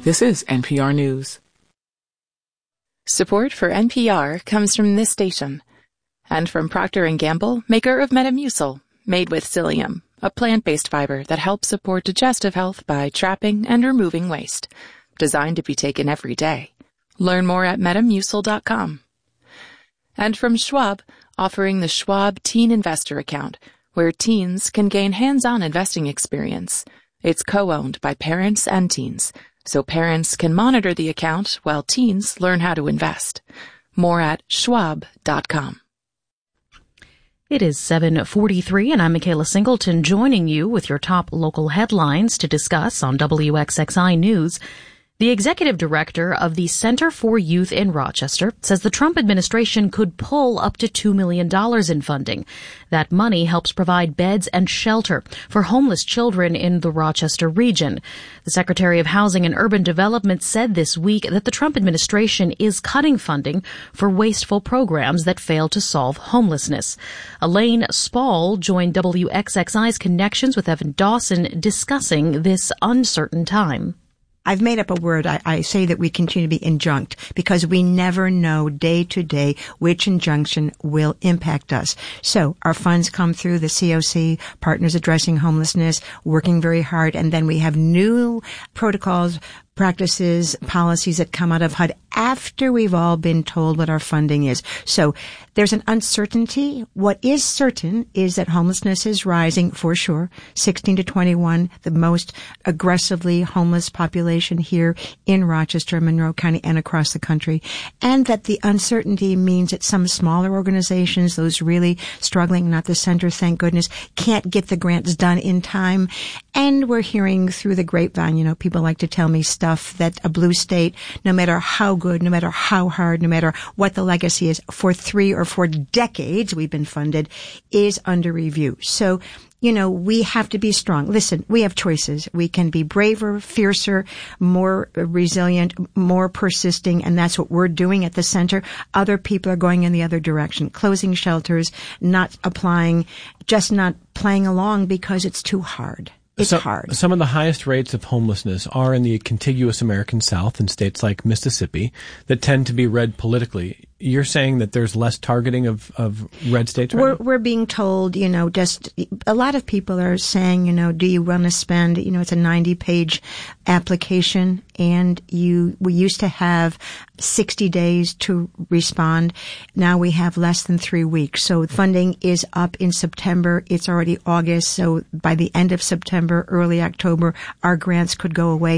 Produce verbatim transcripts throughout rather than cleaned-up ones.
This is N P R News. Support for N P R comes from this station and from Procter and Gamble, maker of Metamucil, made with psyllium, a plant-based fiber that helps support digestive health by trapping and removing waste. Designed to be taken every day. Learn more at metamucil dot com. And from Schwab, offering the Schwab Teen Investor Account, where teens can gain hands-on investing experience. It's co-owned by parents and teens, so parents can monitor the account while teens learn how to invest. More at schwab dot com. It is seven forty-three, and I'm Michaela Singleton joining you with your top local headlines to discuss on W X X I News. The executive director of the Center for Youth in Rochester says the Trump administration could pull up to two million dollars in funding. That money helps provide beds and shelter for homeless children in the Rochester region. The Secretary of Housing and Urban Development said this week that the Trump administration is cutting funding for wasteful programs that fail to solve homelessness. Elaine Spall joined W X X I's Connections with Evan Dawson discussing this uncertain time. I've made up a word. I, I say that we continue to be injunct because we never know day to day which injunction will impact us. So our funds come through the C O C, Partners Addressing Homelessness, working very hard. And then we have new protocols, practices, policies that come out of H U D after we've all been told what our funding is. So there's an uncertainty. What is certain is that homelessness is rising for sure. sixteen to twenty-one, the most aggressively homeless population here in Rochester, Monroe County, and across the country. And that the uncertainty means that some smaller organizations, those really struggling, not the center, thank goodness, can't get the grants done in time. And we're hearing through the grapevine, you know, people like to tell me stuff that a blue state, no matter how good, no matter how hard, no matter what the legacy is, for three or four decades we've been funded, is under review. So, you know, we have to be strong. Listen, we have choices. We can be braver, fiercer, more resilient, more persisting, and that's what we're doing at the center. Other people are going in the other direction, closing shelters, not applying, just not playing along because it's too hard. It's so, hard. Some of the highest rates of homelessness are in the contiguous American South in states like Mississippi that tend to be red politically. You're saying that there's less targeting of, of red states right we're, now? We're being told, you know, just a lot of people are saying, you know, do you want to spend, you know, it's a ninety page application and you, we used to have sixty days to respond. Now we have less than three weeks. So funding is up in September. It's already August. So by the end of September, early October, our grants could go away.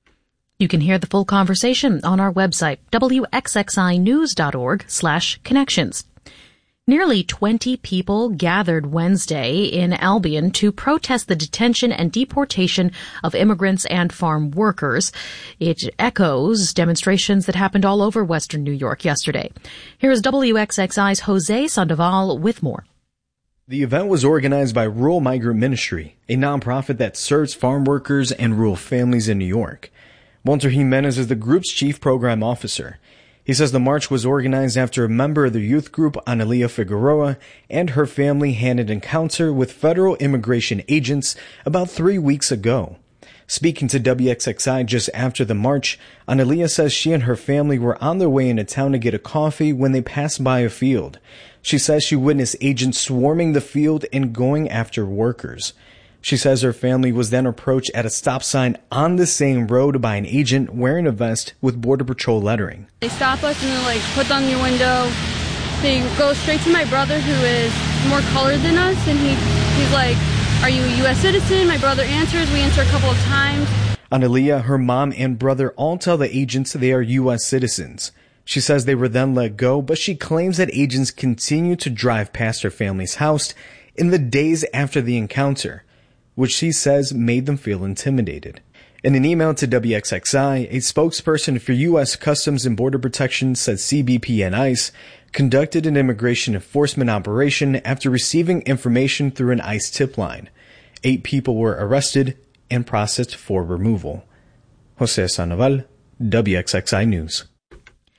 You can hear the full conversation on our website, w x x i news dot org slash connections. Nearly twenty people gathered Wednesday in Albion to protest the detention and deportation of immigrants and farm workers. It echoes demonstrations that happened all over Western New York yesterday. Here's W X X I's Jose Sandoval with more. The event was organized by Rural Migrant Ministry, a nonprofit that serves farm workers and rural families in New York. Walter Jimenez is the group's chief program officer. He says the march was organized after a member of the youth group, Analia Figueroa, and her family had an encounter with federal immigration agents about three weeks ago. Speaking to W X X I just after the march, Analia says she and her family were on their way into town to get a coffee when they passed by a field. She says she witnessed agents swarming the field and going after workers. She says her family was then approached at a stop sign on the same road by an agent wearing a vest with Border Patrol lettering. They stop us and they're like, put on your window. They go straight to my brother who is more colored than us, and he he's like, are you a U S citizen? My brother answers. We answer a couple of times. Analia, her mom, and brother all tell the agents they are U S citizens. She says they were then let go, but she claims that agents continued to drive past her family's house in the days after the encounter, which she says made them feel intimidated. In an email to W X X I, a spokesperson for U S Customs and Border Protection said C B P and ICE conducted an immigration enforcement operation after receiving information through an ICE tip line. Eight people were arrested and processed for removal. Jose Sandoval, W X X I News.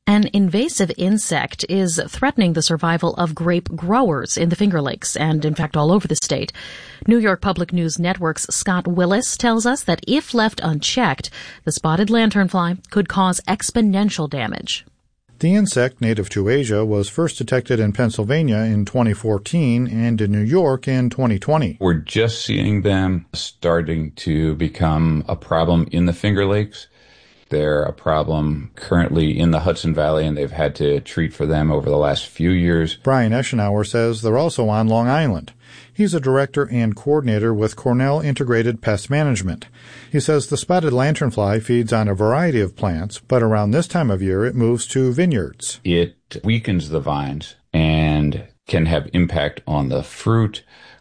An invasive insect is threatening the survival of grape growers in the Finger Lakes and, in fact, all over the state. New York Public News Network's Scott Willis tells us that if left unchecked, the spotted lanternfly could cause exponential damage. The insect, native to Asia, was first detected in Pennsylvania in twenty fourteen and in New York in twenty twenty. We're just seeing them starting to become a problem in the Finger Lakes. They're a problem currently in the Hudson Valley, and they've had to treat for them over the last few years. Brian Eschenauer says they're also on Long Island. He's a director and coordinator with Cornell Integrated Pest Management. He says the spotted lanternfly feeds on a variety of plants, but around this time of year it moves to vineyards. It weakens the vines and can have impact on the fruit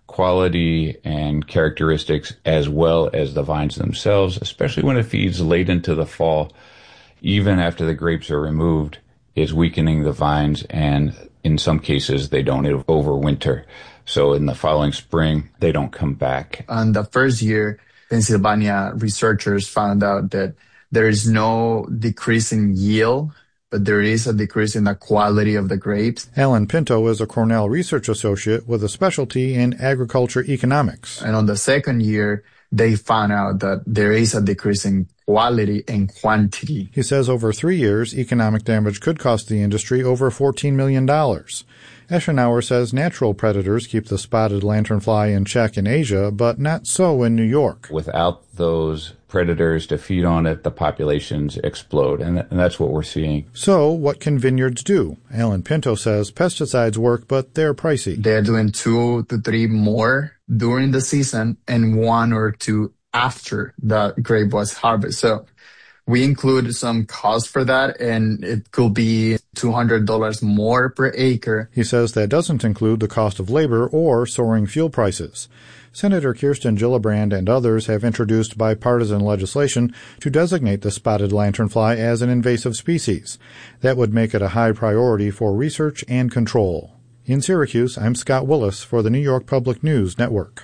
quality and characteristics as well as the vines themselves, especially when it feeds late into the fall. Even after the grapes are removed, it's weakening the vines, and in some cases they don't overwinter. So in the following spring, they don't come back. On the first year, Pennsylvania researchers found out that there is no decrease in yield, but there is a decrease in the quality of the grapes. Alan Pinto is a Cornell research associate with a specialty in agriculture economics. And on the second year, they found out that there is a decrease in quality and quantity. He says over three years, economic damage could cost the industry over fourteen million dollars. Eschenauer says natural predators keep the spotted lanternfly in check in Asia, but not so in New York. Without those predators to feed on it, the populations explode, and, th- and that's what we're seeing. So what can vineyards do? Alan Pinto says pesticides work, but they're pricey. They're doing two to three more during the season and one or two after the grape was harvested. So we include some cost for that, and it could be two hundred dollars more per acre. He says that doesn't include the cost of labor or soaring fuel prices. Senator Kirsten Gillibrand and others have introduced bipartisan legislation to designate the spotted lanternfly as an invasive species. That would make it a high priority for research and control. In Syracuse, I'm Scott Willis for the New York Public News Network.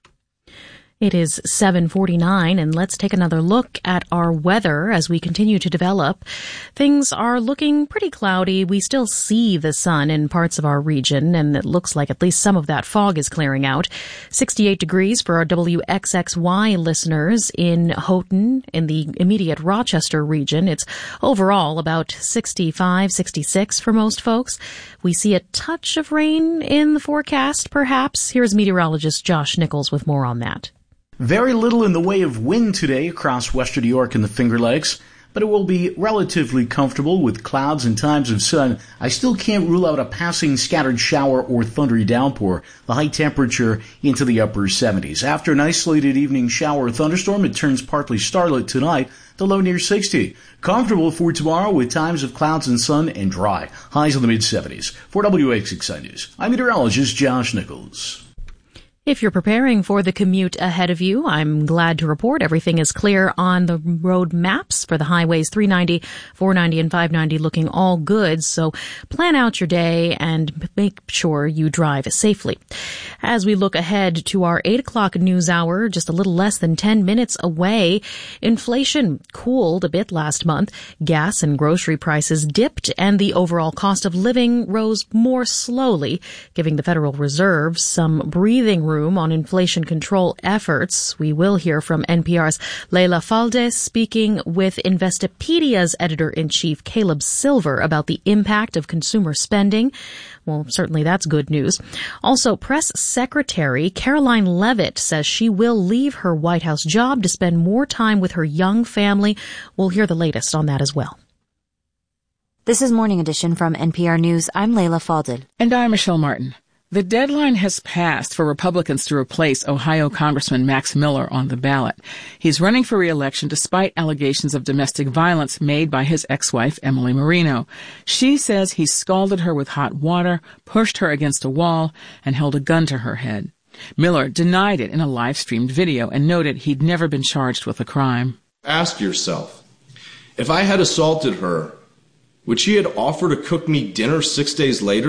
It is seven forty-nine, and let's take another look at our weather as we continue to develop. Things are looking pretty cloudy. We still see the sun in parts of our region, and it looks like at least some of that fog is clearing out. sixty-eight degrees for our W X X Y listeners in Houghton, in the immediate Rochester region. It's overall about sixty-five, sixty-six for most folks. We see a touch of rain in the forecast, perhaps. Here's meteorologist Josh Nichols with more on that. Very little in the way of wind today across western New York and the Finger Lakes, but it will be relatively comfortable with clouds and times of sun. I still can't rule out a passing scattered shower or thundery downpour. The high temperature into the upper seventies. After an isolated evening shower or thunderstorm, it turns partly starlit tonight, the low near sixty. Comfortable for tomorrow with times of clouds and sun and dry. Highs in the mid seventies. For W X X I News, I'm meteorologist Josh Nichols. If you're preparing for the commute ahead of you, I'm glad to report everything is clear on the road maps for the highways three ninety, four ninety, and five ninety looking all good. So plan out your day and make sure you drive safely. As we look ahead to our eight o'clock news hour, just a little less than ten minutes away, inflation cooled a bit last month. Gas and grocery prices dipped, and the overall cost of living rose more slowly, giving the Federal Reserve some breathing room on inflation control efforts. We will hear from N P R's Leila Faldes speaking with Investopedia's editor-in-chief Caleb Silver about the impact of consumer spending. Well, certainly that's good news. Also, Press Secretary Caroline Leavitt says she will leave her White House job to spend more time with her young family. We'll hear the latest on that as well. This is Morning Edition from N P R News. I'm Leila Fadel. And I'm Michelle Martin. The deadline has passed for Republicans to replace Ohio Congressman Max Miller on the ballot. He's running for re-election despite allegations of domestic violence made by his ex-wife, Emily Marino. She says he scalded her with hot water, pushed her against a wall, and held a gun to her head. Miller denied it in a live-streamed video and noted he'd never been charged with a crime. Ask yourself, if I had assaulted her, would she have offered to cook me dinner six days later?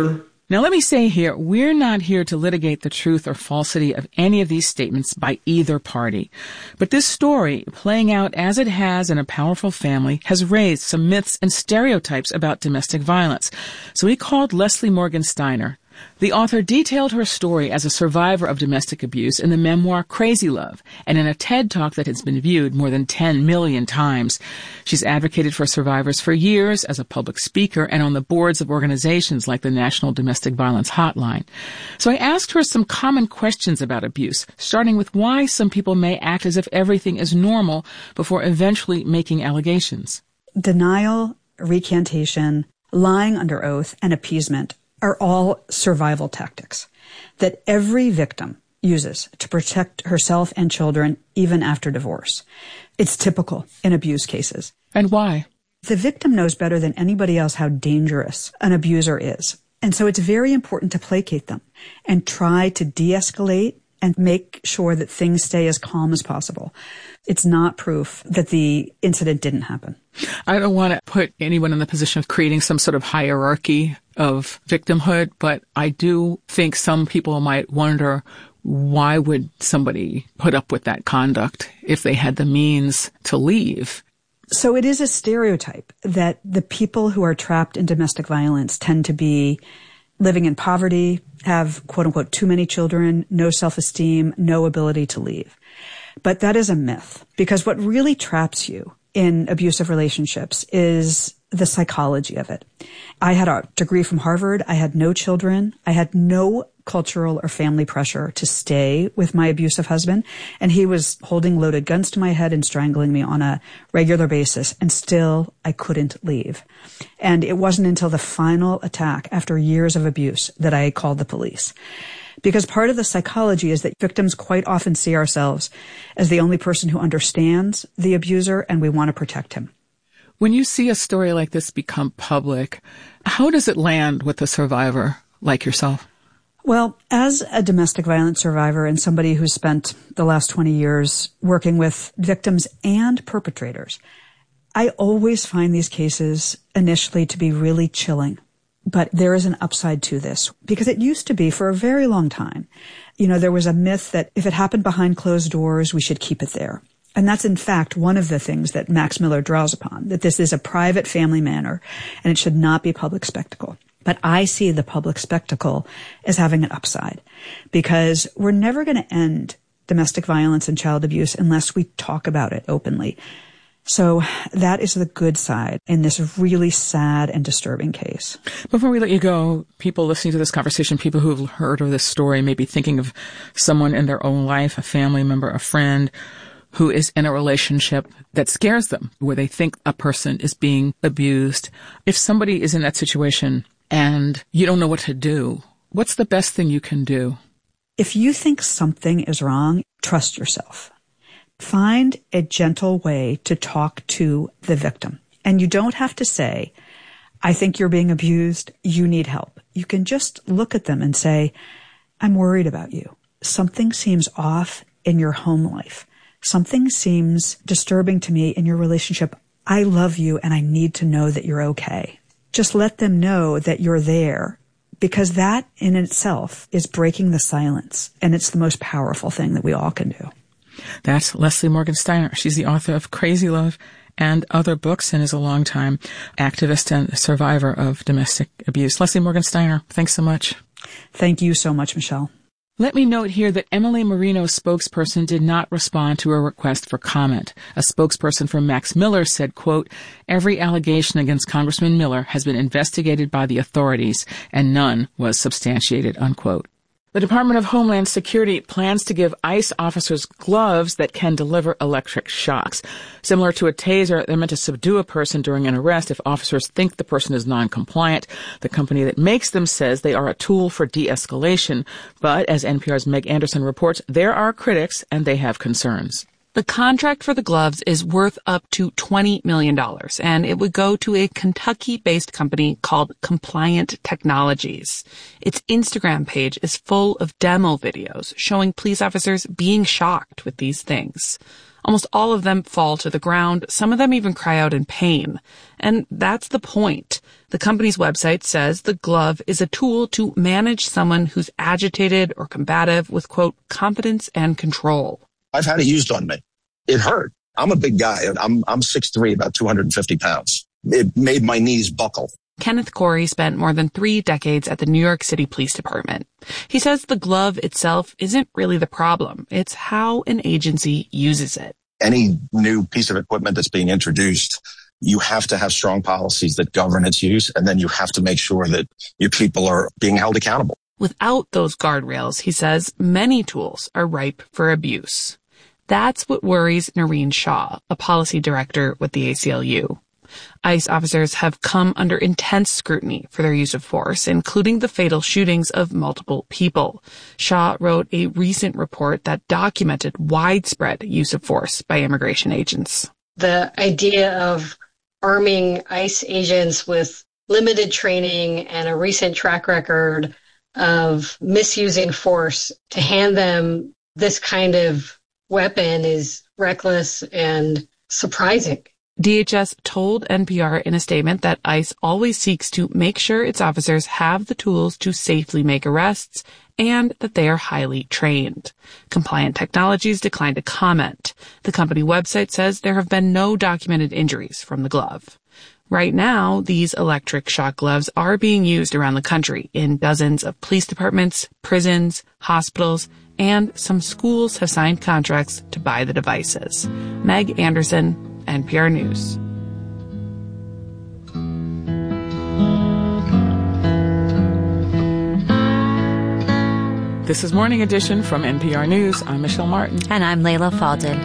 Now, let me say here, we're not here to litigate the truth or falsity of any of these statements by either party. But this story, playing out as it has in a powerful family, has raised some myths and stereotypes about domestic violence. So we called Leslie Morgan Steiner. The author detailed her story as a survivor of domestic abuse in the memoir Crazy Love and in a TED Talk that has been viewed more than ten million times. She's advocated for survivors for years as a public speaker and on the boards of organizations like the National Domestic Violence Hotline. So I asked her some common questions about abuse, starting with why some people may act as if everything is normal before eventually making allegations. Denial, recantation, lying under oath, and appeasement are all survival tactics that every victim uses to protect herself and children even after divorce. It's typical in abuse cases. And why? The victim knows better than anybody else how dangerous an abuser is. And so it's very important to placate them and try to de-escalate and make sure that things stay as calm as possible. It's not proof that the incident didn't happen. I don't want to put anyone in the position of creating some sort of hierarchy of victimhood, but I do think some people might wonder, why would somebody put up with that conduct if they had the means to leave? So it is a stereotype that the people who are trapped in domestic violence tend to be living in poverty, have, quote unquote, too many children, no self-esteem, no ability to leave. But that is a myth, because what really traps you in abusive relationships is the psychology of it. I had a degree from Harvard. I had no children. I had no cultural or family pressure to stay with my abusive husband. And he was holding loaded guns to my head and strangling me on a regular basis. And still, I couldn't leave. And it wasn't until the final attack after years of abuse that I called the police. Because part of the psychology is that victims quite often see ourselves as the only person who understands the abuser, and we want to protect him. When you see a story like this become public, how does it land with a survivor like yourself? Well, as a domestic violence survivor and somebody who's spent the last twenty years working with victims and perpetrators, I always find these cases initially to be really chilling. But there is an upside to this, because it used to be for a very long time. You know, there was a myth that if it happened behind closed doors, we should keep it there. And that's, in fact, one of the things that Max Miller draws upon, that this is a private family matter and it should not be public spectacle. But I see the public spectacle as having an upside, because we're never going to end domestic violence and child abuse unless we talk about it openly. So that is the good side in this really sad and disturbing case. Before we let you go, people listening to this conversation, people who have heard of this story may be thinking of someone in their own life, a family member, a friend, who is in a relationship that scares them, where they think a person is being abused. If somebody is in that situation and you don't know what to do, what's the best thing you can do? If you think something is wrong, trust yourself. Find a gentle way to talk to the victim. And you don't have to say, I think you're being abused. You need help. You can just look at them and say, I'm worried about you. Something seems off in your home life. Something seems disturbing to me in your relationship. I love you and I need to know that you're okay. Just let them know that you're there, because that in itself is breaking the silence. And it's the most powerful thing that we all can do. That's Leslie Morgan Steiner. She's the author of Crazy Love and other books and is a longtime activist and survivor of domestic abuse. Leslie Morgan Steiner, thanks so much. Thank you so much, Michelle. Let me note here that Emily Marino's spokesperson did not respond to a request for comment. A spokesperson from Max Miller said, quote, every allegation against Congressman Miller has been investigated by the authorities and none was substantiated, unquote. The Department of Homeland Security plans to give ICE officers gloves that can deliver electric shocks. Similar to a taser, they're meant to subdue a person during an arrest if officers think the person is non-compliant. The company that makes them says they are a tool for de-escalation. But as N P R's Meg Anderson reports, there are critics and they have concerns. The contract for the gloves is worth up to twenty million dollars, and it would go to a Kentucky-based company called Compliant Technologies. Its Instagram page is full of demo videos showing police officers being shocked with these things. Almost all of them fall to the ground. Some of them even cry out in pain. And that's the point. The company's website says the glove is a tool to manage someone who's agitated or combative with, quote, confidence and control. I've had it used on me. It hurt. I'm a big guy. I'm I'm six three, about two hundred fifty pounds. It made my knees buckle. Kenneth Corey spent more than three decades at the New York City Police Department. He says the glove itself isn't really the problem. It's how an agency uses it. Any new piece of equipment that's being introduced, you have to have strong policies that govern its use, and then you have to make sure that your people are being held accountable. Without those guardrails, he says, many tools are ripe for abuse. That's what worries Noreen Shaw, a policy director with the A C L U. ICE officers have come under intense scrutiny for their use of force, including the fatal shootings of multiple people. Shaw wrote a recent report that documented widespread use of force by immigration agents. The idea of arming ICE agents with limited training and a recent track record of misusing force to hand them this kind of weapon is reckless and surprising. D H S told N P R in a statement that ICE always seeks to make sure its officers have the tools to safely make arrests and that they are highly trained. Compliant Technologies declined to comment. The company website says there have been no documented injuries from the glove. Right now, these electric shock gloves are being used around the country in dozens of police departments, prisons, hospitals, and some schools have signed contracts to buy the devices. Meg Anderson, N P R News. This is Morning Edition from N P R News. I'm Michelle Martin. And I'm Layla Fadel.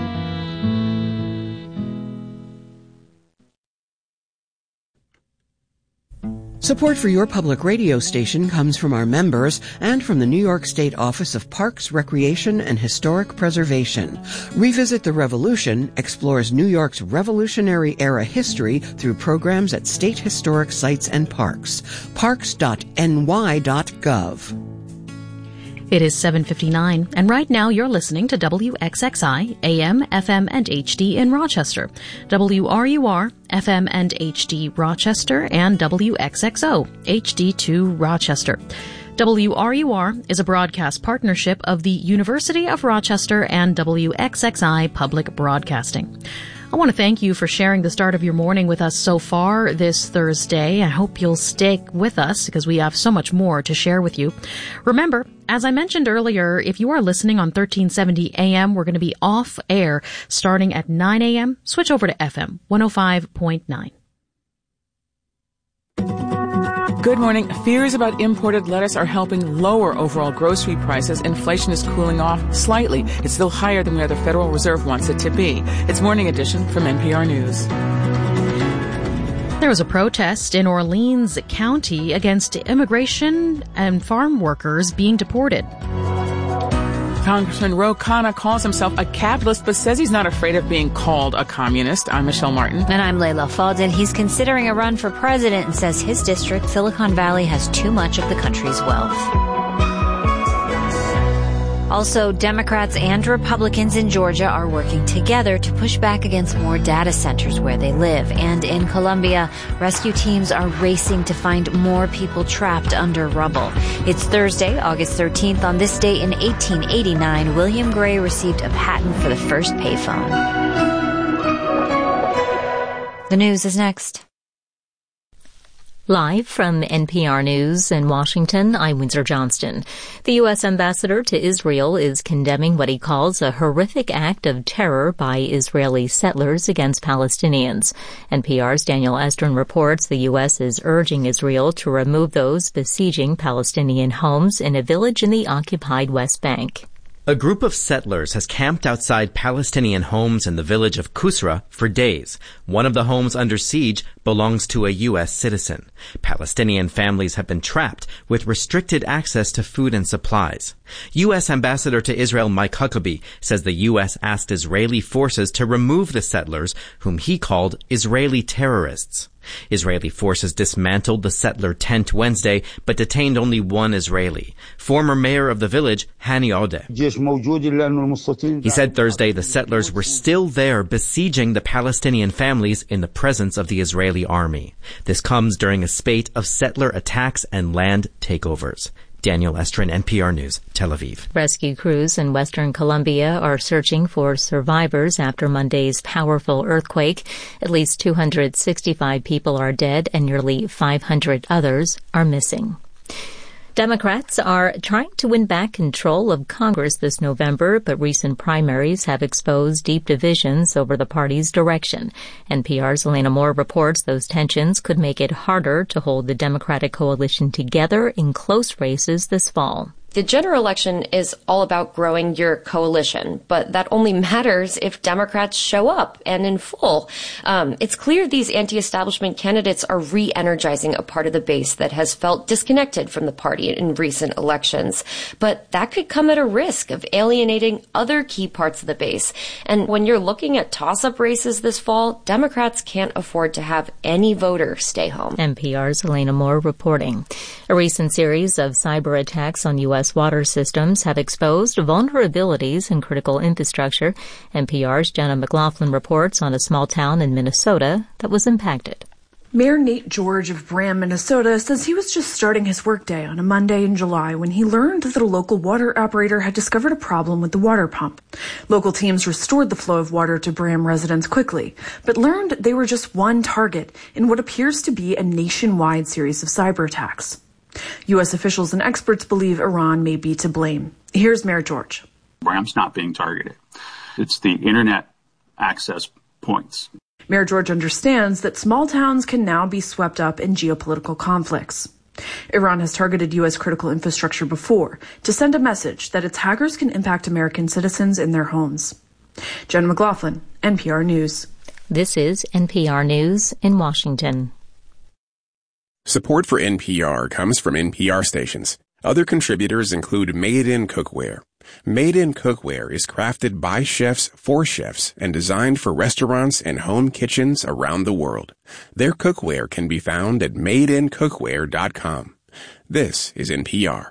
Support for your public radio station comes from our members and from the New York State Office of Parks, Recreation, and Historic Preservation. Revisit the Revolution explores New York's Revolutionary-era history through programs at state historic sites and parks. parks dot n y dot gov. It is seven fifty-nine, and right now you're listening to W X X I, A M, F M, and H D in Rochester, W R U R, F M and H D Rochester, and W X X O, H D two Rochester. W R U R is a broadcast partnership of the University of Rochester and W X X I Public Broadcasting. I want to thank you for sharing the start of your morning with us so far this Thursday. I hope you'll stick with us because we have so much more to share with you. Remember, as I mentioned earlier, if you are listening on thirteen seventy A M, we're going to be off air starting at nine A M. Switch over to F M one oh five point nine. Good morning. Fears about imported lettuce are helping lower overall grocery prices. Inflation is cooling off slightly. It's still higher than where the Federal Reserve wants it to be. It's Morning Edition from N P R News. There was a protest in Orleans County against immigration and farm workers being deported. Congressman Ro Khanna calls himself a capitalist, but says he's not afraid of being called a communist. I'm Michelle Martin. And I'm Layla Fadel. He's considering a run for president and says his district, Silicon Valley, has too much of the country's wealth. Also, Democrats and Republicans in Georgia are working together to push back against more data centers where they live. And in Colombia, rescue teams are racing to find more people trapped under rubble. It's Thursday, August thirteenth. On this day in eighteen eighty-nine, William Gray received a patent for the first payphone. The news is next. Live from N P R News in Washington, I'm Windsor Johnston. The U S ambassador to Israel is condemning what he calls a horrific act of terror by Israeli settlers against Palestinians. N P R's Daniel Estrin reports the U S is urging Israel to remove those besieging Palestinian homes in a village in the occupied West Bank. A group of settlers has camped outside Palestinian homes in the village of Kusra for days. One of the homes under siege belongs to a U S citizen. Palestinian families have been trapped with restricted access to food and supplies. U S Ambassador to Israel Mike Huckabee says the U S asked Israeli forces to remove the settlers, whom he called Israeli terrorists. Israeli forces dismantled the settler tent Wednesday, but detained only one Israeli. Former mayor of the village, Hani Odeh. He said Thursday the settlers were still there besieging the Palestinian families in the presence of the Israeli army. This comes during a spate of settler attacks and land takeovers. Daniel Estrin, N P R News, Tel Aviv. Rescue crews in western Colombia are searching for survivors after Monday's powerful earthquake. At least two hundred sixty-five people are dead and nearly five hundred others are missing. Democrats are trying to win back control of Congress this November, but recent primaries have exposed deep divisions over the party's direction. N P R's Elena Moore reports those tensions could make it harder to hold the Democratic coalition together in close races this fall. The general election is all about growing your coalition, but that only matters if Democrats show up and in full. Um, it's clear these anti-establishment candidates are re-energizing a part of the base that has felt disconnected from the party in recent elections. But that could come at a risk of alienating other key parts of the base. And when you're looking at toss-up races this fall, Democrats can't afford to have any voter stay home. N P R's Elena Moore reporting. A recent series of cyber attacks on U S water systems have exposed vulnerabilities in critical infrastructure. N P R's Jenna McLaughlin reports on a small town in Minnesota that was impacted. Mayor Nate George of Bram, Minnesota, says he was just starting his workday on a Monday in July when he learned that a local water operator had discovered a problem with the water pump. Local teams restored the flow of water to Bram residents quickly, but learned they were just one target in what appears to be a nationwide series of cyber attacks. U S officials and experts believe Iran may be to blame. Here's Mayor George. Bram's not being targeted. It's the internet access points. Mayor George understands that small towns can now be swept up in geopolitical conflicts. Iran has targeted U S critical infrastructure before to send a message that its hackers can impact American citizens in their homes. Jen McLaughlin, N P R News. This is N P R News in Washington. Support for N P R comes from N P R stations. Other contributors include Made in Cookware. Made in Cookware is crafted by chefs for chefs and designed for restaurants and home kitchens around the world. Their cookware can be found at made in cookware dot com. This is N P R.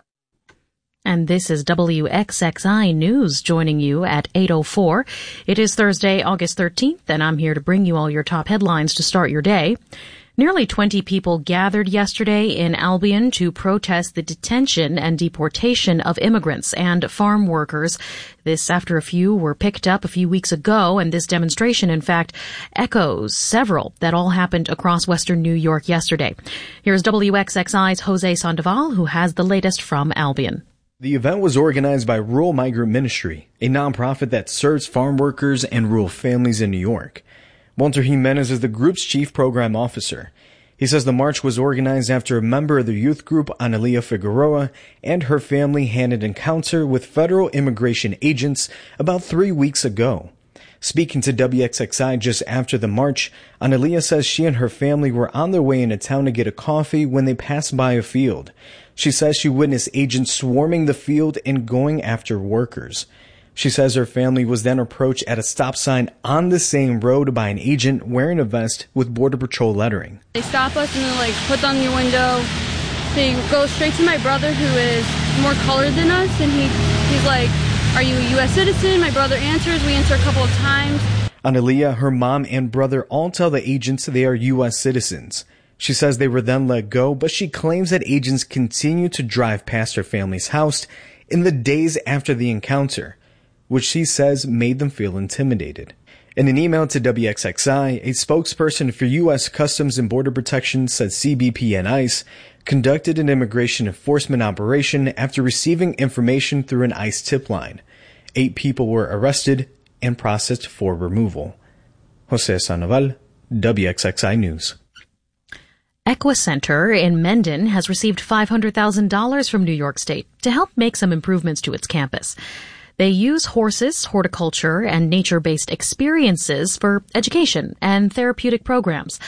And this is W X X I News joining you at eight oh four. It is Thursday, August thirteenth, and I'm here to bring you all your top headlines to start your day. Nearly twenty people gathered yesterday in Albion to protest the detention and deportation of immigrants and farm workers. This after a few were picked up a few weeks ago, and this demonstration, in fact, echoes several that all happened across western New York yesterday. Here's W X X I's Jose Sandoval, who has the latest from Albion. The event was organized by Rural Migrant Ministry, a nonprofit that serves farm workers and rural families in New York. Walter Jimenez is the group's chief program officer. He says the march was organized after a member of the youth group, Analia Figueroa, and her family had an encounter with federal immigration agents about three weeks ago. Speaking to W X X I just after the march, Analia says she and her family were on their way into town to get a coffee when they passed by a field. She says she witnessed agents swarming the field and going after workers. She says her family was then approached at a stop sign on the same road by an agent wearing a vest with Border Patrol lettering. They stop us and then like put on your window. They go straight to my brother who is more colored than us, and he he's like, "Are you a U S citizen?" My brother answers. We answer a couple of times. Analia, her mom, and brother all tell the agents they are U S citizens. She says they were then let go, but she claims that agents continued to drive past her family's house in the days after the encounter, which she says made them feel intimidated. In an email to W X X I, a spokesperson for U S Customs and Border Protection said C B P and ICE conducted an immigration enforcement operation after receiving information through an ICE tip line. Eight people were arrested and processed for removal. Jose Sandoval, W X X I News. Equicenter in Mendon has received five hundred thousand dollars from New York State to help make some improvements to its campus. They use horses, horticulture, and nature-based experiences for education and therapeutic programs.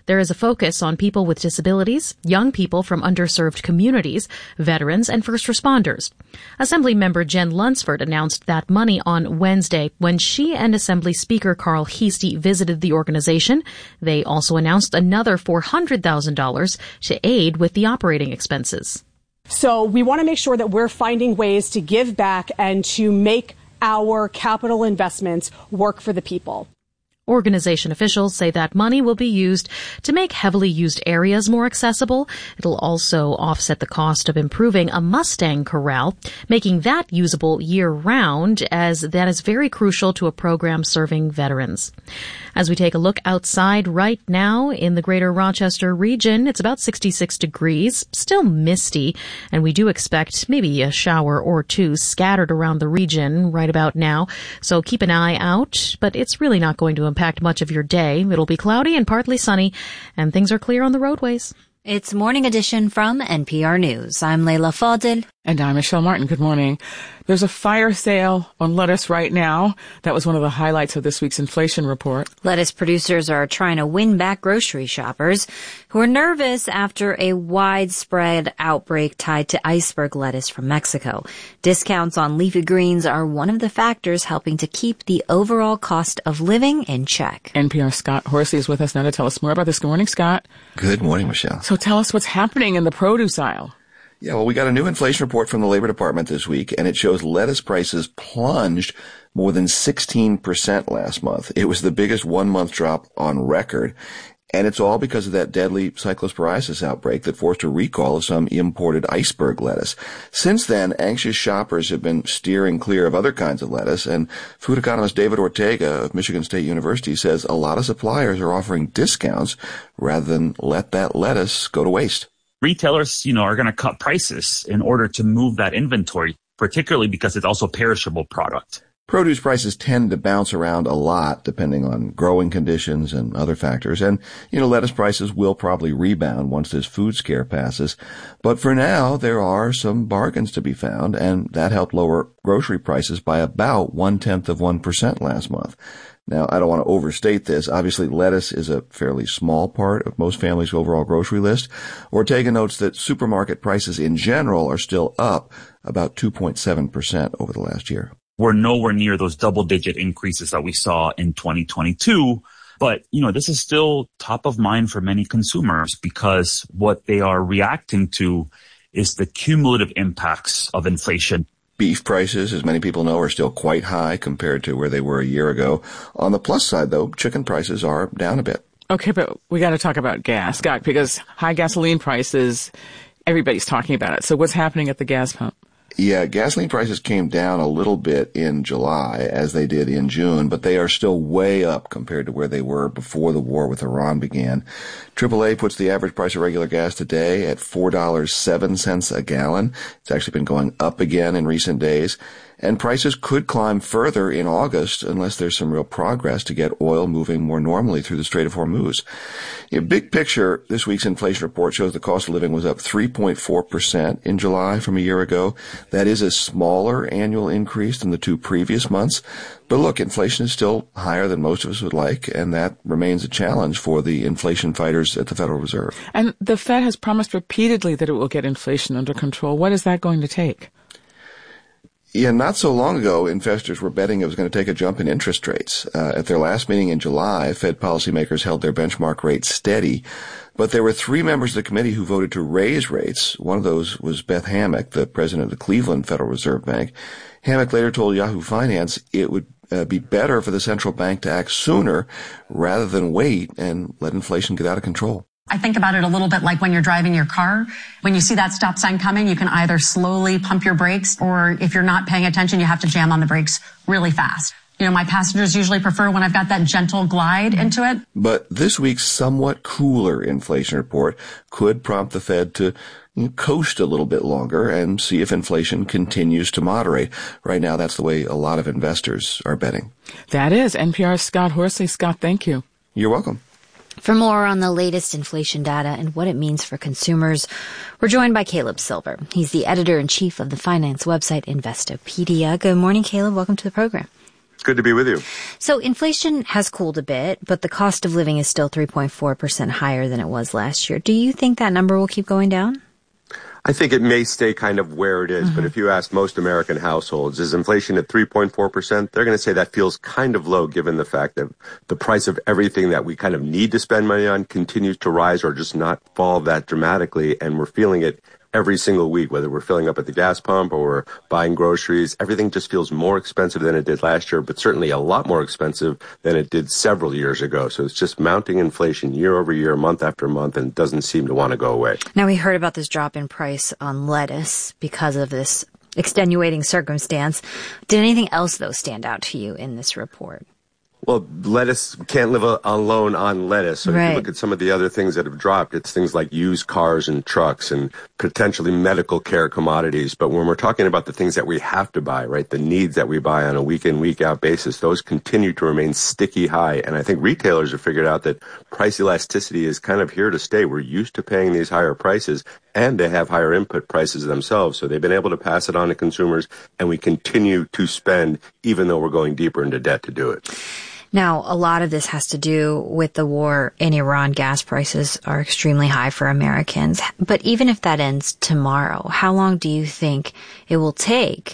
There is a focus on people with disabilities, young people from underserved communities, veterans, and first responders. Assemblymember Jen Lunsford announced that money on Wednesday when she and Assembly Speaker Carl Heastie visited the organization. They also announced another four hundred thousand dollars to aid with the operating expenses. So we want to make sure that we're finding ways to give back and to make our capital investments work for the people. Organization officials say that money will be used to make heavily used areas more accessible. It'll also offset the cost of improving a Mustang corral, making that usable year-round, as that is very crucial to a program serving veterans. As we take a look outside right now in the greater Rochester region, it's about sixty-six degrees, still misty, and we do expect maybe a shower or two scattered around the region right about now. So keep an eye out, but it's really not going to impact much of your day. It'll be cloudy and partly sunny, and things are clear on the roadways. It's Morning Edition from N P R News. I'm Leila Fadel. And I'm Michelle Martin. Good morning. There's a fire sale on lettuce right now. That was one of the highlights of this week's inflation report. Lettuce producers are trying to win back grocery shoppers who are nervous after a widespread outbreak tied to iceberg lettuce from Mexico. Discounts on leafy greens are one of the factors helping to keep the overall cost of living in check. N P R's Scott Horsley is with us now to tell us more about this. Good morning, Scott. Good morning, Michelle. So tell us what's happening in the produce aisle. Yeah, well, we got a new inflation report from the Labor Department this week, and it shows lettuce prices plunged more than sixteen percent last month. It was the biggest one-month drop on record, and it's all because of that deadly cyclosporiasis outbreak that forced a recall of some imported iceberg lettuce. Since then, anxious shoppers have been steering clear of other kinds of lettuce, and food economist David Ortega of Michigan State University says a lot of suppliers are offering discounts rather than let that lettuce go to waste. Retailers, you know, are going to cut prices in order to move that inventory, particularly because it's also perishable product. Produce prices tend to bounce around a lot depending on growing conditions and other factors. And, you know, lettuce prices will probably rebound once this food scare passes. But for now, there are some bargains to be found, and that helped lower grocery prices by about one-tenth of one percent last month. Now, I don't want to overstate this. Obviously, lettuce is a fairly small part of most families' overall grocery list. Ortega notes that supermarket prices in general are still up about two point seven percent over the last year. We're nowhere near those double-digit increases that we saw in twenty twenty-two. But, you know, this is still top of mind for many consumers because what they are reacting to is the cumulative impacts of inflation. Beef prices, as many people know, are still quite high compared to where they were a year ago. On the plus side, though, chicken prices are down a bit. Okay, but we got to talk about gas, Scott, because high gasoline prices, everybody's talking about it. So what's happening at the gas pump? Yeah, gasoline prices came down a little bit in July, as they did in June, but they are still way up compared to where they were before the war with Iran began. triple A puts the average price of regular gas today at four dollars and seven cents a gallon. It's actually been going up again in recent days. And prices could climb further in August unless there's some real progress to get oil moving more normally through the Strait of Hormuz. In big picture, this week's inflation report shows the cost of living was up three point four percent in July from a year ago. That is a smaller annual increase than the two previous months. But look, inflation is still higher than most of us would like, and that remains a challenge for the inflation fighters at the Federal Reserve. And the Fed has promised repeatedly that it will get inflation under control. What is that going to take? Yeah, not so long ago, investors were betting it was going to take a jump in interest rates. Uh, at their last meeting in July, Fed policymakers held their benchmark rate steady. But there were three members of the committee who voted to raise rates. One of those was Beth Hammack, the president of the Cleveland Federal Reserve Bank. Hammack later told Yahoo Finance it would uh, be better for the central bank to act sooner rather than wait and let inflation get out of control. I think about it a little bit like when you're driving your car. When you see that stop sign coming, you can either slowly pump your brakes, or if you're not paying attention, you have to jam on the brakes really fast. You know, my passengers usually prefer when I've got that gentle glide into it. But this week's somewhat cooler inflation report could prompt the Fed to coast a little bit longer and see if inflation continues to moderate. Right now, that's the way a lot of investors are betting. That is N P R's Scott Horsley. Scott, thank you. You're welcome. For more on the latest inflation data and what it means for consumers, we're joined by Caleb Silver. He's the editor-in-chief of the finance website Investopedia. Good morning, Caleb. Welcome to the program. It's good to be with you. So inflation has cooled a bit, but the cost of living is still three point four percent higher than it was last year. Do you think that number will keep going down? I think it may stay kind of where it is, mm-hmm. but if you ask most American households, is inflation at three point four percent? They're going to say that feels kind of low given the fact that the price of everything that we kind of need to spend money on continues to rise or just not fall that dramatically, and we're feeling it every single week, whether we're filling up at the gas pump or we're buying groceries. Everything just feels more expensive than it did last year, but certainly a lot more expensive than it did several years ago. So it's just mounting inflation year over year, month after month, and doesn't seem to want to go away. Now, we heard about this drop in price on lettuce because of this extenuating circumstance. Did anything else, though, stand out to you in this report? Well, lettuce can't live alone on lettuce. So right. if you look at some of the other things that have dropped, it's things like used cars and trucks and potentially medical care commodities. But when we're talking about the things that we have to buy, right, the needs that we buy on a week in, week out basis, those continue to remain sticky high. And I think retailers have figured out that price elasticity is kind of here to stay. We're used to paying these higher prices, and they have higher input prices themselves. So they've been able to pass it on to consumers, and we continue to spend even though we're going deeper into debt to do it. Now, a lot of this has to do with the war in Iran. Gas prices are extremely high for Americans. But even if that ends tomorrow, how long do you think it will take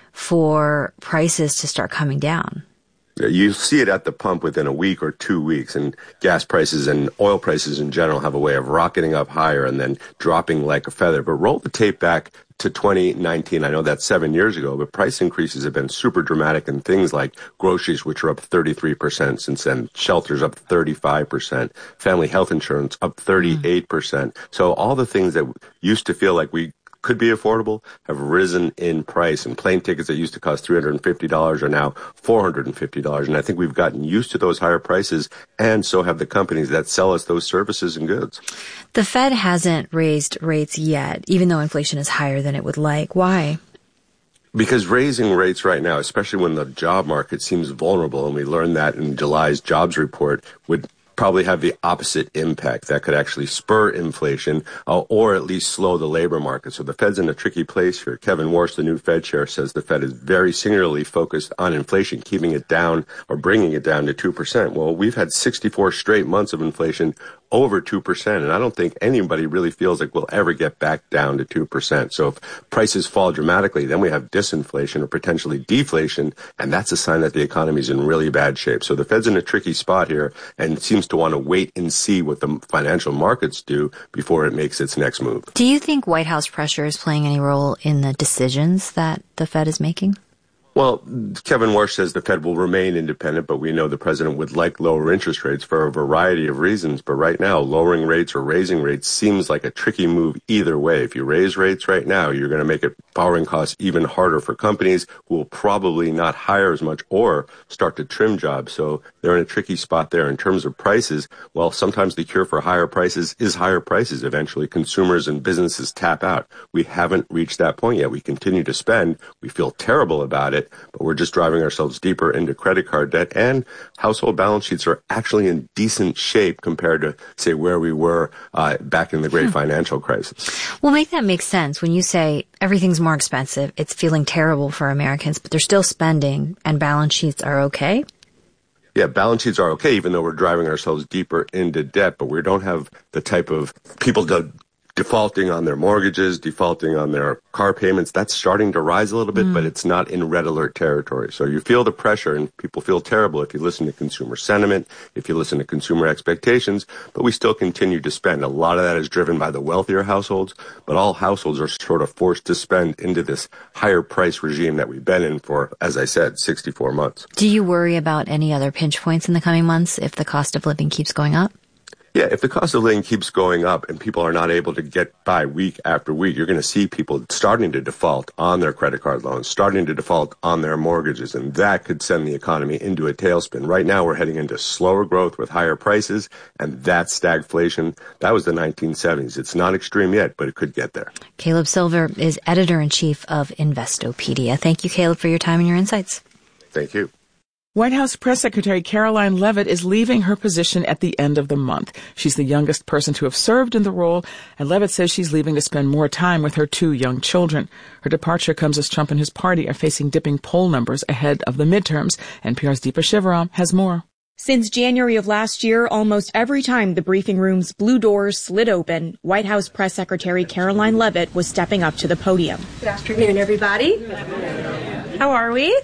for prices to start coming down? You see it at the pump within a week or two weeks, and gas prices and oil prices in general have a way of rocketing up higher and then dropping like a feather. But roll the tape back to twenty nineteen. I know that's seven years ago, but price increases have been super dramatic in things like groceries, which are up thirty-three percent since then, shelters up thirty-five percent, family health insurance up thirty-eight percent. Mm. So all the things that used to feel like we could be affordable have risen in price, and plane tickets that used to cost three hundred fifty dollars are now four hundred fifty dollars. And I think we've gotten used to those higher prices, and so have the companies that sell us those services and goods. The Fed hasn't raised rates yet, even though inflation is higher than it would like. Why? Because raising rates right now, especially when the job market seems vulnerable, and we learned that in July's jobs report, would probably have the opposite impact. That could actually spur inflation uh, or at least slow the labor market. So the Fed's in a tricky place here. Kevin Warsh, the new Fed chair, says the Fed is very singularly focused on inflation, keeping it down or bringing it down to two percent. Well, we've had sixty-four straight months of inflation over two percent, and I don't think anybody really feels like we'll ever get back down to two percent. So if prices fall dramatically, then we have disinflation or potentially deflation, and that's a sign that the economy's in really bad shape. So the Fed's in a tricky spot here, and it seems to want to wait and see what the financial markets do before it makes its next move. Do you think White House pressure is playing any role in the decisions that the Fed is making? Well, Kevin Warsh says the Fed will remain independent, but we know the president would like lower interest rates for a variety of reasons. But right now, lowering rates or raising rates seems like a tricky move either way. If you raise rates right now, you're going to make it borrowing costs even harder for companies who will probably not hire as much or start to trim jobs. So they're in a tricky spot there. In terms of prices, well, sometimes the cure for higher prices is higher prices. Eventually, consumers and businesses tap out. We haven't reached that point yet. We continue to spend. We feel terrible about it, but we're just driving ourselves deeper into credit card debt, and household balance sheets are actually in decent shape compared to, say, where we were uh, back in the great hmm. financial crisis. Well, make that make sense when you say everything's more expensive. It's feeling terrible for Americans, but they're still spending and balance sheets are okay. Yeah, balance sheets are okay, even though we're driving ourselves deeper into debt, but we don't have the type of people to defaulting on their mortgages, defaulting on their car payments. That's starting to rise a little bit, mm. but it's not in red alert territory. So you feel the pressure, and people feel terrible if you listen to consumer sentiment, if you listen to consumer expectations, but we still continue to spend. A lot of that is driven by the wealthier households, but all households are sort of forced to spend into this higher price regime that we've been in for, as I said, sixty-four months. Do you worry about any other pinch points in the coming months if the cost of living keeps going up? Yeah, if the cost of living keeps going up and people are not able to get by week after week, you're going to see people starting to default on their credit card loans, starting to default on their mortgages, and that could send the economy into a tailspin. Right now, we're heading into slower growth with higher prices, and that's stagflation. That was the nineteen seventies. It's not extreme yet, but it could get there. Caleb Silver is editor-in-chief of Investopedia. Thank you, Caleb, for your time and your insights. Thank you. White House Press Secretary Caroline Leavitt is leaving her position at the end of the month. She's the youngest person to have served in the role, and Leavitt says she's leaving to spend more time with her two young children. Her departure comes as Trump and his party are facing dipping poll numbers ahead of the midterms. N P R's Deepa Shivaram has more. Since January of last year, almost every time the briefing room's blue doors slid open, White House Press Secretary Caroline Leavitt was stepping up to the podium. Good afternoon, everybody. How are we?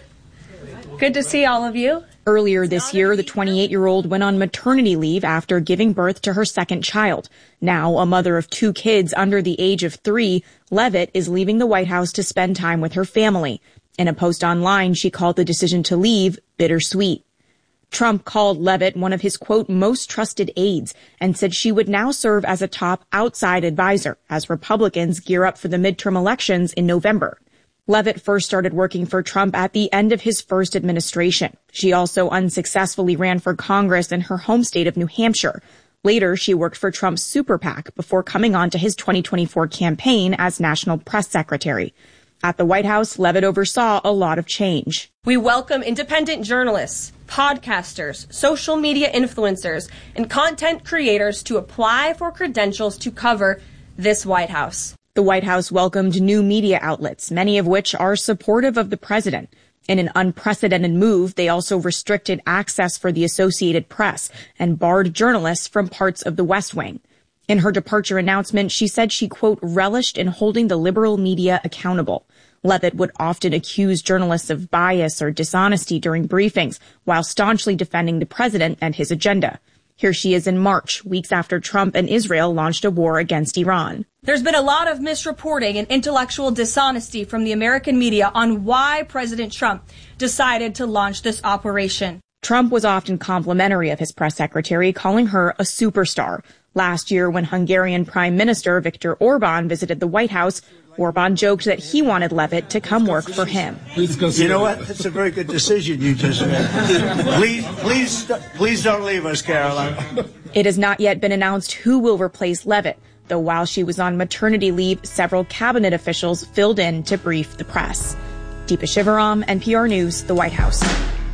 Good to see all of you. Earlier this year, the twenty-eight-year-old went on maternity leave after giving birth to her second child. Now, a mother of two kids under the age of three, Leavitt is leaving the White House to spend time with her family. In a post online, she called the decision to leave bittersweet. Trump called Leavitt one of his, quote, most trusted aides and said she would now serve as a top outside advisor as Republicans gear up for the midterm elections in November. Leavitt first started working for Trump at the end of his first administration. She also unsuccessfully ran for Congress in her home state of New Hampshire. Later, she worked for Trump's Super PAC before coming on to his twenty twenty-four campaign as National Press Secretary. At the White House, Leavitt oversaw a lot of change. We welcome independent journalists, podcasters, social media influencers, and content creators to apply for credentials to cover this White House. The White House welcomed new media outlets, many of which are supportive of the president. In an unprecedented move, they also restricted access for the Associated Press and barred journalists from parts of the West Wing. In her departure announcement, she said she, quote, relished in holding the liberal media accountable. Leavitt would often accuse journalists of bias or dishonesty during briefings, while staunchly defending the president and his agenda. Here she is in March, weeks after Trump and Israel launched a war against Iran. There's been a lot of misreporting and intellectual dishonesty from the American media on why President Trump decided to launch this operation. Trump was often complimentary of his press secretary, calling her a superstar. Last year, when Hungarian Prime Minister Viktor Orban visited the White House, Orban joked that he wanted Leavitt to come work for him. You know what? That's a very good decision you just made. Please, please, please don't leave us, Caroline. It has not yet been announced who will replace Leavitt, though while she was on maternity leave, several cabinet officials filled in to brief the press. Deepa Shivaram, N P R News, the White House.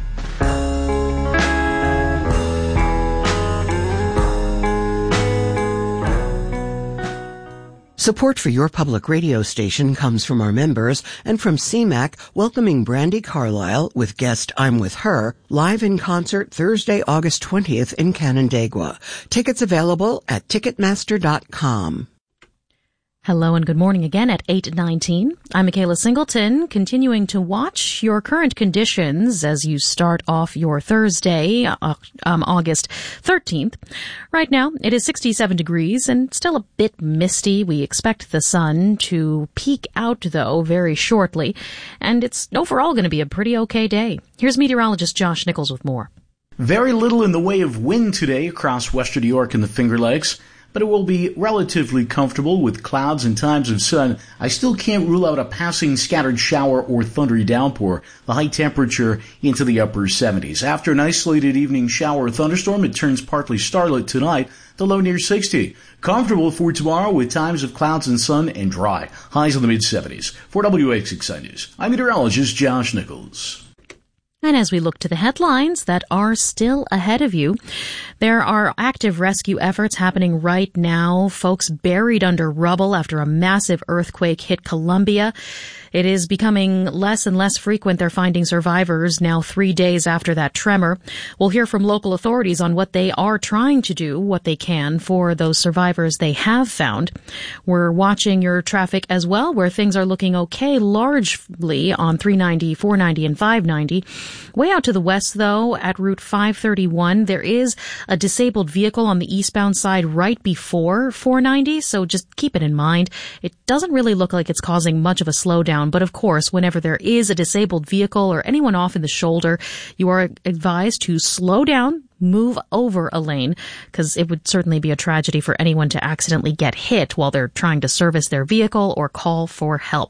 Support for your public radio station comes from our members and from C MAC welcoming Brandi Carlile with guest I'm With Her live in concert Thursday, August twentieth in Canandaigua. Tickets available at Ticketmaster dot com. Hello and good morning again at eight nineteen. I'm Michaela Singleton, continuing to watch your current conditions as you start off your Thursday, uh, um, August thirteenth. Right now, it is sixty-seven degrees and still a bit misty. We expect the sun to peek out, though, very shortly, and it's overall going to be a pretty okay day. Here's meteorologist Josh Nichols with more. Very little in the way of wind today across western New York and the Finger Lakes, but it will be relatively comfortable with clouds and times of sun. I still can't rule out a passing scattered shower or thundery downpour. The high temperature into the upper seventies. After an isolated evening shower or thunderstorm, it turns partly starlit tonight, the low near sixty. Comfortable for tomorrow with times of clouds and sun and dry. Highs in the mid-seventies. For W X X I News, I'm meteorologist Josh Nichols. And as we look to the headlines that are still ahead of you, there are active rescue efforts happening right now. Folks buried under rubble after a massive earthquake hit Colombia. It is becoming less and less frequent they're finding survivors now three days after that tremor. We'll hear from local authorities on what they are trying to do, what they can for those survivors they have found. We're watching your traffic as well, where things are looking okay largely on three ninety, four ninety, and five ninety. Way out to the west, though, at Route five thirty-one, there is a disabled vehicle on the eastbound side right before four ninety, so just keep it in mind. It doesn't really look like it's causing much of a slowdown. But of course, whenever there is a disabled vehicle or anyone off in the shoulder, you are advised to slow down, move over a lane, because it would certainly be a tragedy for anyone to accidentally get hit while they're trying to service their vehicle or call for help.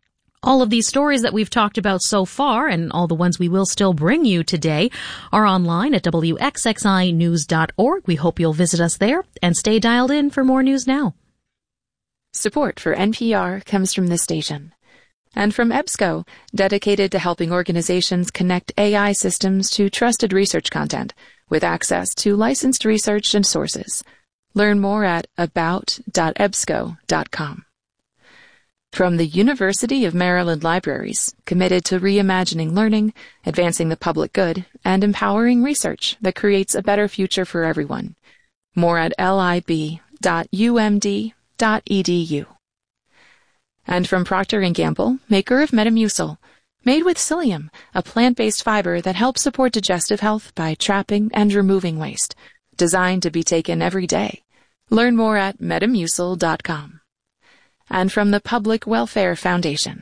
All of these stories that we've talked about so far, and all the ones we will still bring you today, are online at W X X I news dot org. We hope you'll visit us there and stay dialed in for more news now. Support for N P R comes from this station. And from EBSCO, dedicated to helping organizations connect A I systems to trusted research content with access to licensed research and sources. Learn more at about dot ebsco dot com. From the University of Maryland Libraries, committed to reimagining learning, advancing the public good, and empowering research that creates a better future for everyone. More at lib dot u m d dot e d u. And from Procter and Gamble, maker of Metamucil, made with psyllium, a plant-based fiber that helps support digestive health by trapping and removing waste, designed to be taken every day. Learn more at metamucil dot com. And from the Public Welfare Foundation.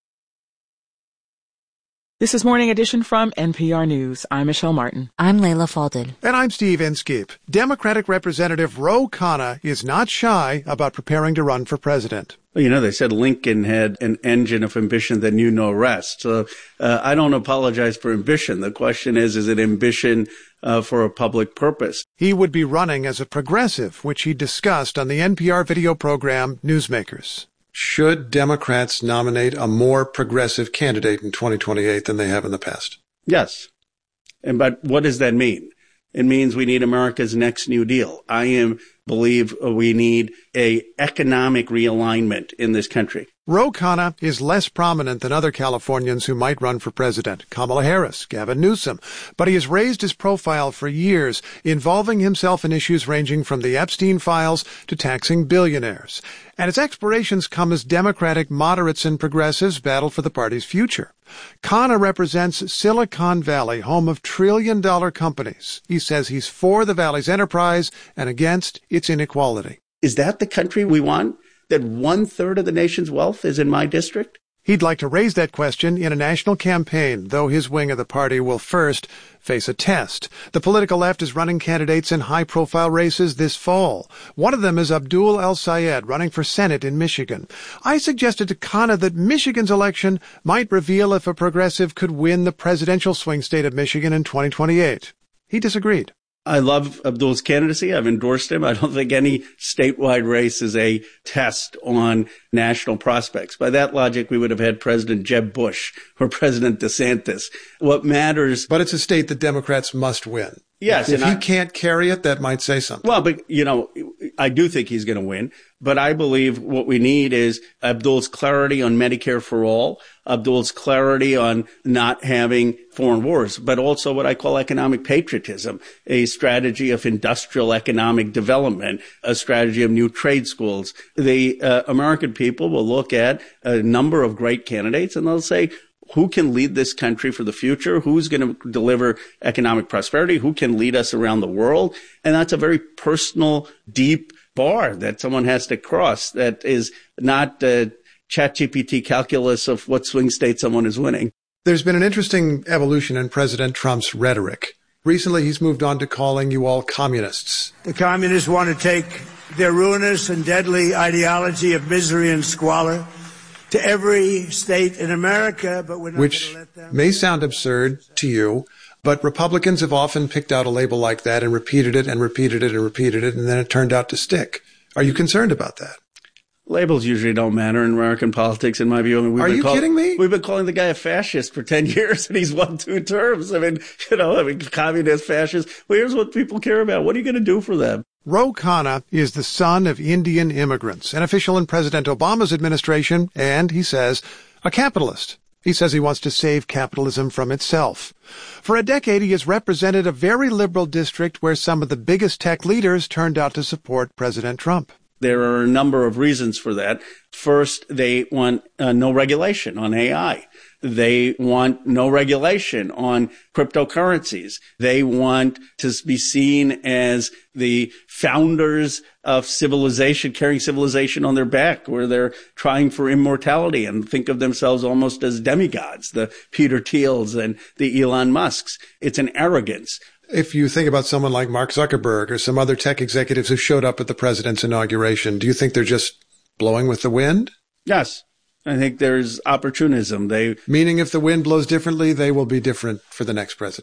This is Morning Edition from N P R News. I'm Michelle Martin. I'm Layla Falded. And I'm Steve Inskeep. Democratic Representative Ro Khanna is not shy about preparing to run for president. Well, you know, they said Lincoln had an engine of ambition that knew no rest. So uh, I don't apologize for ambition. The question is, is it ambition uh, for a public purpose? He would be running as a progressive, which he discussed on the N P R video program Newsmakers. Should Democrats nominate a more progressive candidate in twenty twenty-eight than they have in the past? Yes. And but what does that mean? It means we need America's next New Deal. I am believe we need a economic realignment in this country. Ro Khanna is less prominent than other Californians who might run for president, Kamala Harris, Gavin Newsom, but he has raised his profile for years, involving himself in issues ranging from the Epstein files to taxing billionaires. And his explorations come as Democratic moderates and progressives battle for the party's future. Khanna represents Silicon Valley, home of trillion-dollar companies. He says he's for the Valley's enterprise and against its inequality. Is that the country we want? That one-third of the nation's wealth is in my district? He'd like to raise that question in a national campaign, though his wing of the party will first face a test. The political left is running candidates in high-profile races this fall. One of them is Abdul El-Sayed, running for Senate in Michigan. I suggested to Khanna that Michigan's election might reveal if a progressive could win the presidential swing state of Michigan in twenty twenty-eight. He disagreed. I love Abdul's candidacy. I've endorsed him. I don't think any statewide race is a test on national prospects. By that logic, we would have had President Jeb Bush or President DeSantis. What matters... But it's a state that Democrats must win. Yes. If and he I, can't carry it, that might say something. Well, but, you know, I do think he's going to win. But I believe what we need is Abdul's clarity on Medicare for all, Abdul's clarity on not having foreign wars, but also what I call economic patriotism, a strategy of industrial economic development, a strategy of new trade schools. The uh, American people will look at a number of great candidates and they'll say, who can lead this country for the future? Who's going to deliver economic prosperity? Who can lead us around the world? And that's a very personal, deep bar that someone has to cross that is not uh, ChatGPT calculus of what swing state someone is winning. There's been an interesting evolution in President Trump's rhetoric. Recently, he's moved on to calling you all communists. The communists want to take their ruinous and deadly ideology of misery and squalor to every state in America, but we're not Which going to let them. May sound absurd to you, but Republicans have often picked out a label like that and repeated it and repeated it and repeated it, and then it turned out to stick. Are you concerned about that? Labels usually don't matter in American politics, in my view. I mean, we've Are been you call- kidding me? We've been calling the guy a fascist for ten years, and he's won two terms. I mean, you know, I mean, communist, fascist. Well, here's what people care about. What are you going to do for them? Ro Khanna is the son of Indian immigrants, an official in President Obama's administration, and, he says, a capitalist. He says he wants to save capitalism from itself. For a decade, he has represented a very liberal district where some of the biggest tech leaders turned out to support President Trump. There are a number of reasons for that. First, they want uh, no regulation on A I. They want no regulation on cryptocurrencies. They want to be seen as the founders of civilization, carrying civilization on their back, where they're trying for immortality and think of themselves almost as demigods, the Peter Thiels and the Elon Musks. It's an arrogance. If you think about someone like Mark Zuckerberg or some other tech executives who showed up at the president's inauguration, do you think they're just blowing with the wind? Yes. I think there's opportunism. They Meaning if the wind blows differently, they will be different for the next president.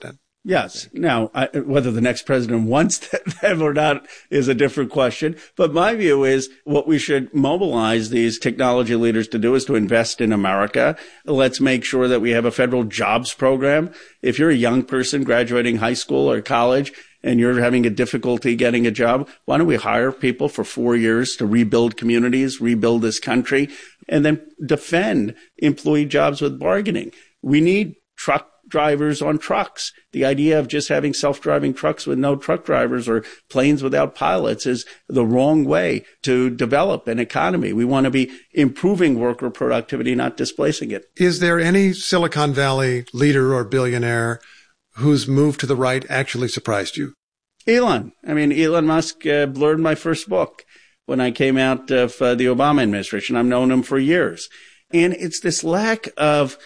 Yes. Now, I, whether the next president wants them or not is a different question. But my view is what we should mobilize these technology leaders to do is to invest in America. Let's make sure that we have a federal jobs program. If you're a young person graduating high school or college and you're having a difficulty getting a job, why don't we hire people for four years to rebuild communities, rebuild this country, and then defend employee jobs with bargaining? We need truck drivers on trucks. The idea of just having self-driving trucks with no truck drivers or planes without pilots is the wrong way to develop an economy. We want to be improving worker productivity, not displacing it. Is there any Silicon Valley leader or billionaire whose move to the right actually surprised you? Elon. I mean, Elon Musk uh, blurred my first book when I came out of uh, the Obama administration. I've known him for years. And it's this lack of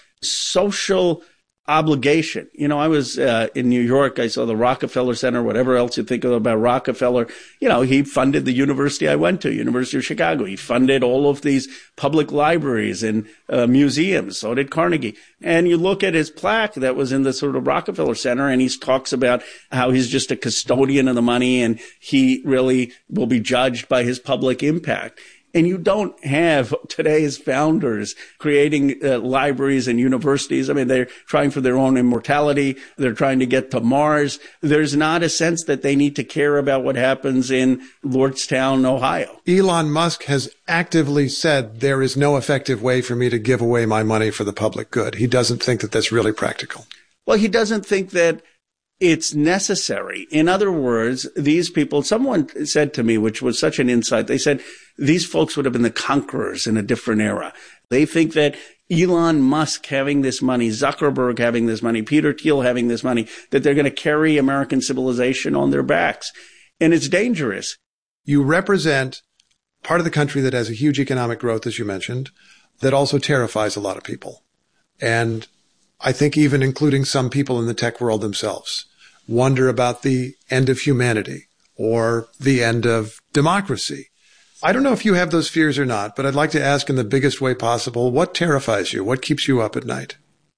social obligation. You know, I was uh, in New York. I saw the Rockefeller Center, whatever else you think of about Rockefeller. You know, he funded the university I went to, University of Chicago. He funded all of these public libraries and uh, museums. So did Carnegie. And you look at his plaque that was in the sort of Rockefeller Center, and he talks about how he's just a custodian of the money and he really will be judged by his public impact. And you don't have today's founders creating uh, libraries and universities. I mean, they're trying for their own immortality. They're trying to get to Mars. There's not a sense that they need to care about what happens in Lordstown, Ohio. Elon Musk has actively said there is no effective way for me to give away my money for the public good. He doesn't think that that's really practical. Well, he doesn't think that it's necessary. In other words, these people, someone said to me, which was such an insight, they said these folks would have been the conquerors in a different era. They think that Elon Musk having this money, Zuckerberg having this money, Peter Thiel having this money, that they're going to carry American civilization on their backs. And it's dangerous. You represent part of the country that has a huge economic growth, as you mentioned, that also terrifies a lot of people. And I think even including some people in the tech world themselves wonder about the end of humanity or the end of democracy. I don't know if you have those fears or not, but I'd like to ask in the biggest way possible, what terrifies you? What keeps you up at night?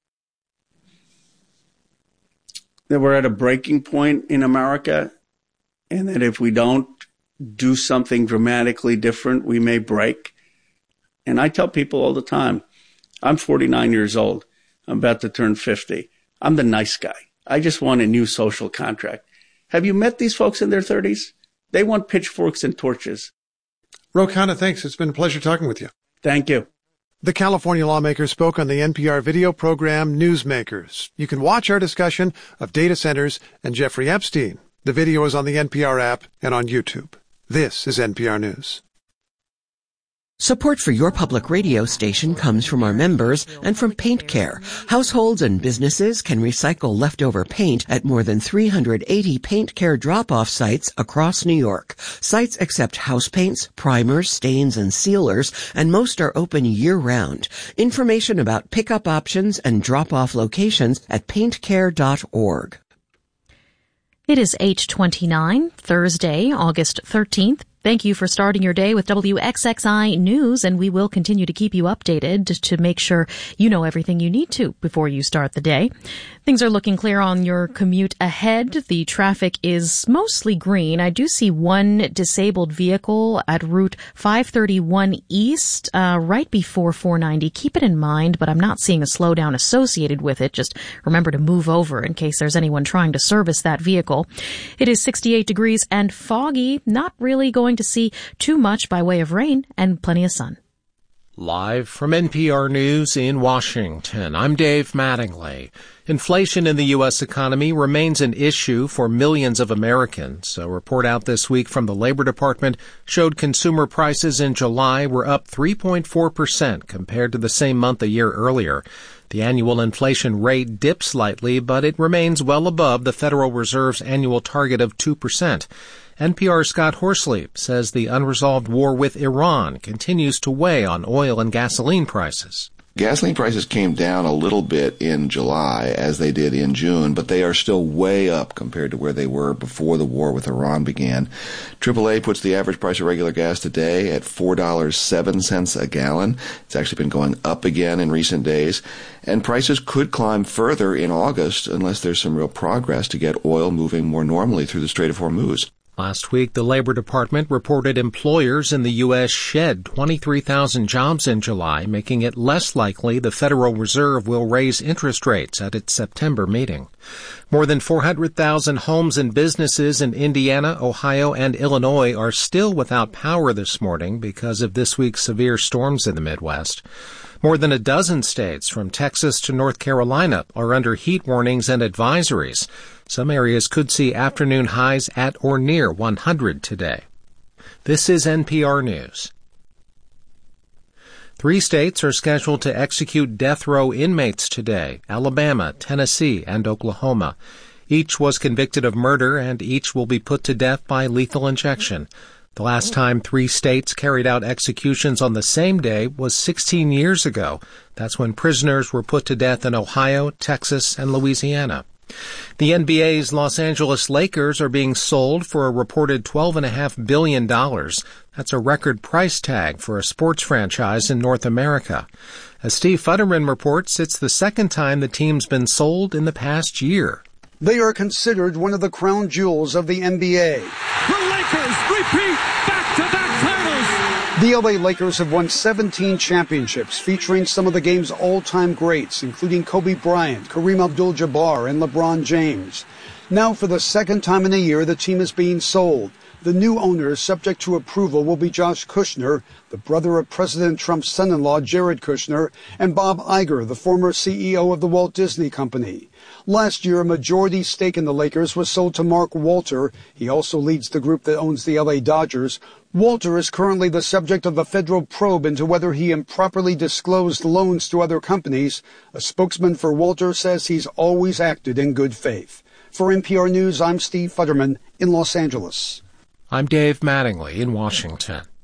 That we're at a breaking point in America, and that if we don't do something dramatically different, we may break. And I tell people all the time, I'm forty-nine years old. I'm about to turn fifty. I'm the nice guy. I just want a new social contract. Have you met these folks in their thirties? They want pitchforks and torches. Ro Khanna, thanks. It's been a pleasure talking with you. Thank you. The California lawmaker spoke on the N P R video program Newsmakers. You can watch our discussion of data centers and Jeffrey Epstein. The video is on the N P R app and on YouTube. This is N P R News. Support for your public radio station comes from our members and from Paint Care. Households and businesses can recycle leftover paint at more than three hundred eighty Paint Care drop-off sites across New York. Sites accept house paints, primers, stains, and sealers, and most are open year-round. Information about pickup options and drop-off locations at paint care dot org. It is eight twenty-nine, Thursday, August thirteenth. Thank you for starting your day with W X X I News, and we will continue to keep you updated to make sure you know everything you need to before you start the day. Things are looking clear on your commute ahead. The traffic is mostly green. I do see one disabled vehicle at Route five thirty-one East, uh, right before four ninety. Keep it in mind, but I'm not seeing a slowdown associated with it. Just remember to move over in case there's anyone trying to service that vehicle. It is sixty-eight degrees and foggy, not really going to see too much by way of rain, and plenty of sun. Live from N P R News in Washington, I'm Dave Mattingly. Inflation in the U S economy remains an issue for millions of Americans. A report out this week from the Labor Department showed consumer prices in July were up three point four percent compared to the same month a year earlier. The annual inflation rate dipped slightly, but it remains well above the Federal Reserve's annual target of two percent. N P R's Scott Horsley says the unresolved war with Iran continues to weigh on oil and gasoline prices. Gasoline prices came down a little bit in July, as they did in June, but they are still way up compared to where they were before the war with Iran began. triple A puts the average price of regular gas today at four dollars and seven cents a gallon. It's actually been going up again in recent days, and prices could climb further in August unless there's some real progress to get oil moving more normally through the Strait of Hormuz. Last week, the Labor Department reported employers in the U S shed twenty-three thousand jobs in July, making it less likely the Federal Reserve will raise interest rates at its September meeting. More than four hundred thousand homes and businesses in Indiana, Ohio, and Illinois are still without power this morning because of this week's severe storms in the Midwest. More than a dozen states, from Texas to North Carolina, are under heat warnings and advisories. Some areas could see afternoon highs at or near one hundred today. This is N P R News. Three states are scheduled to execute death row inmates today: Alabama, Tennessee, and Oklahoma. Each was convicted of murder, and each will be put to death by lethal injection. The last time three states carried out executions on the same day was sixteen years ago. That's when prisoners were put to death in Ohio, Texas, and Louisiana. The N B A's Los Angeles Lakers are being sold for a reported twelve point five billion dollars. That's a record price tag for a sports franchise in North America. As Steve Futterman reports, it's the second time the team's been sold in the past year. They are considered one of the crown jewels of the N B A. The Lakers repeat back-to-back titles. The L A Lakers have won seventeen championships, featuring some of the game's all-time greats, including Kobe Bryant, Kareem Abdul-Jabbar, and LeBron James. Now, for the second time in a year, the team is being sold. The new owners, subject to approval, will be Josh Kushner, the brother of President Trump's son-in-law, Jared Kushner, and Bob Iger, the former C E O of the Walt Disney Company. Last year, a majority stake in the Lakers was sold to Mark Walter. He also leads the group that owns the L A Dodgers. Walter is currently the subject of a federal probe into whether he improperly disclosed loans to other companies. A spokesman for Walter says he's always acted in good faith. For N P R News, I'm Steve Futterman in Los Angeles. I'm Dave Mattingly in Washington.